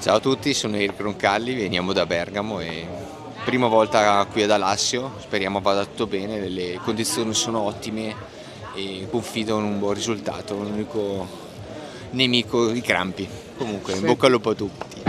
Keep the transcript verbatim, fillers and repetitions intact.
Ciao a tutti, sono Eric Roncalli, veniamo da Bergamo e prima volta qui ad Alassio, speriamo vada tutto bene, le condizioni sono ottime e confido in un buon risultato, l'unico nemico i crampi. Comunque, in bocca al Senti, lupo a tutti.